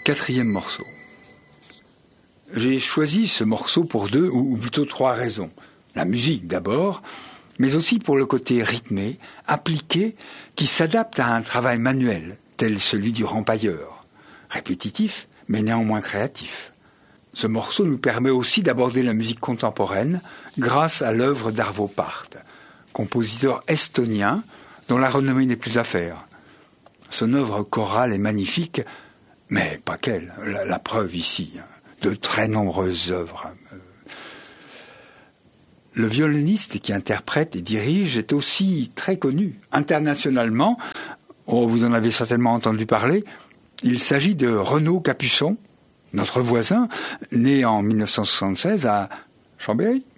4e morceau. J'ai choisi ce morceau pour 2, ou plutôt 3 raisons. La musique d'abord, mais aussi pour le côté rythmé, appliqué, qui s'adapte à un travail manuel, tel celui du rempailleur. Répétitif, mais néanmoins créatif. Ce morceau nous permet aussi d'aborder la musique contemporaine grâce à l'œuvre d'Arvo Pärt, compositeur estonien dont la renommée n'est plus à faire. Son œuvre chorale est magnifique, mais pas qu'elle, la preuve ici, de très nombreuses œuvres. Le violoniste qui interprète et dirige est aussi très connu. Internationalement, vous en avez certainement entendu parler, il s'agit de Renaud Capuçon, notre voisin, né en 1976 à Chambéry.